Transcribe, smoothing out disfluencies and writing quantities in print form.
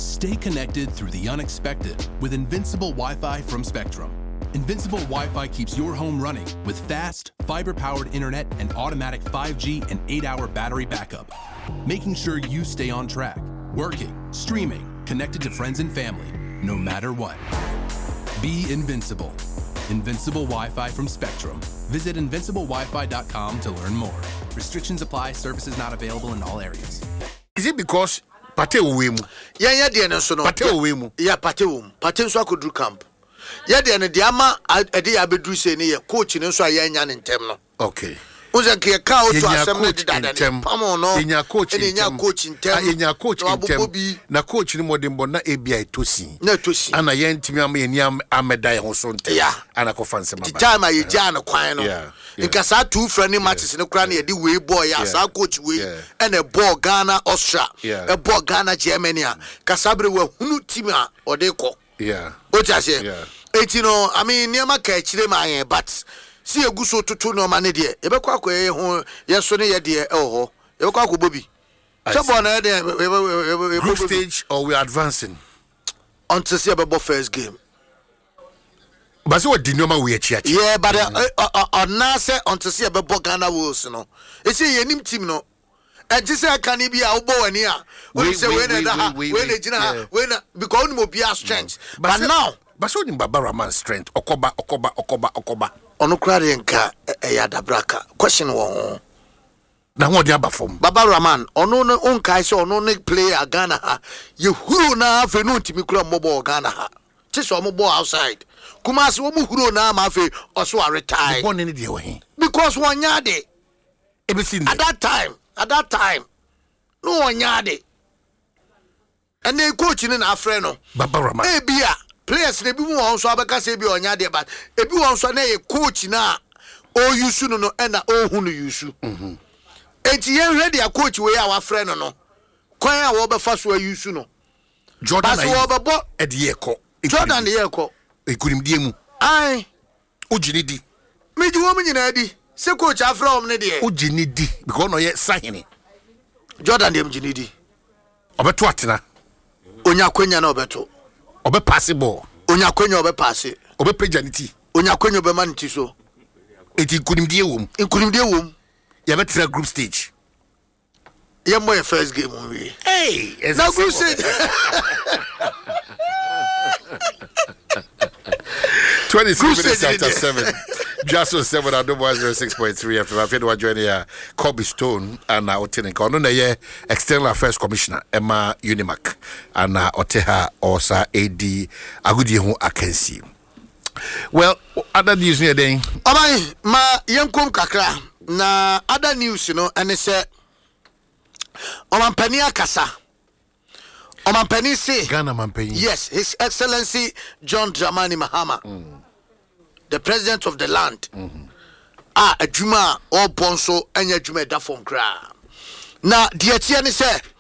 Stay connected through the unexpected with Invincible Wi-Fi from Spectrum. Invincible Wi-Fi keeps your home running with fast, fiber-powered internet and automatic 5G and 8-hour battery backup, making sure you stay on track, working, streaming, connected to friends and family, no matter what. Be invincible. Invincible Wi-Fi from Spectrum. Visit invinciblewifi.com to learn more. Restrictions apply. Services not available in all areas. Is it because Pate Uwemu? Yeah, dear, so no. Pate Uwemu. Yeah, Pate so I could do camp. Yeah, dear, the ama Adi Abedru say near coaching, so I yan in Temno. Okay. Was a clear cow to assembly that. Come on, no. In your coach, in your coaching, in your coach, na coach ni modern bona ABI to see. No to see. And I yen Timmy and Yam Amedai Hosonte. Yeah. And I confess the time I jan a quino. Yeah. In Casa 2 friendly matches in the cranny, a way boy, as our coach we and a ball Ghana, Austria. Yeah. A ball Ghana, Germany. Casabre were Hunu Tima or they call. Yeah. What I say? Yeah. 18, I mean, near my catch them, but. See a guso to no man dear. Ebekwa kwe ho yesone ye de oh. Ebekwa ko Bobby. Group stage or we are advancing until see about first game. But so what dinoma we chia. Yeah, but on na say until see about Ghana Wolves no. E say ye nim team no. E just say can be a obo ani a. We say we na because only mo be our strength. But now but so ni Baba Rahman strength okoba ono krade nka eyadabraka question won na ho de abafom Baba Rahman ono no onkai se ono ne player Ghana ha ye huru na afa no ntimi kura mbobo Ghana ha ti so mbobo outside kuma se wo mu huru na ma afa oso a retire born ni de we because one yade everything at that time no one yade and the coach ni na afre no Baba Rahman bia players ne bi mu won so abeka se bi onya de but e bi won so na ye coach na o yusu no na o hu no yusu enti ye ready a coach we a wa frɛ no kwan a wo be fa so yusu no Jordan na wo be bo e de ye kɔ Jordan de ye kɔ ekunim die mu ai ojini di meji wo mu nyina di se coach afrɛ om ne de ojini di because no ye sahene Jordan de mjini di obeto atena onya kwanya na obeto obe possible onya kwenya obe passe obe pejanity onya kwenya obe maniti so eti kunimdie wom ya betra group stage ya mo first game we hey na group stage 27 minutes after 7 just on 7 at 106.3 FM I feel we join here Kobe Stone and Otenika ono na ye external affairs commissioner Emma Unimac and Oteha Osa AD agudie ho akansi. Well, other news here then amai ma yenkom kakra na other news you know and say omampani akasa omampani say Ghana mampani yes His Excellency John Dramani Mahama the president of the land adwuma or bonso anya adwuma da from kra na die tie ne say